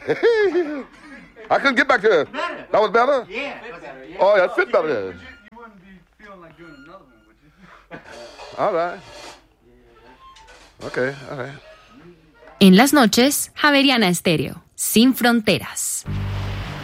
I couldn't get back to it. Better. That was better? Yeah, better, yeah. Oh, yeah, it fit better. Yeah. You wouldn't be feeling like doing another one, would you? All right. Okay, all right. En las noches, Javeriana Estéreo, sin fronteras.